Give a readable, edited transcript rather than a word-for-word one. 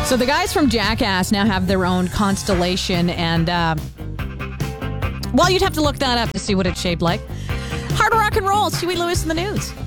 So the guys from Jackass now have their own constellation, and well, you'd have to look that up to see what it's shaped like. Hard rock and roll. Huey Lewis in the news.